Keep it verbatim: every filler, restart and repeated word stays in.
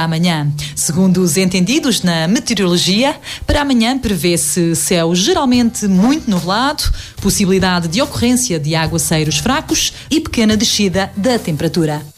amanhã. Segundo os entendidos na meteorologia, para amanhã prevê-se céu geralmente muito nublado, possibilidade de ocorrência de aguaceiros fracos e pequena descida da temperatura.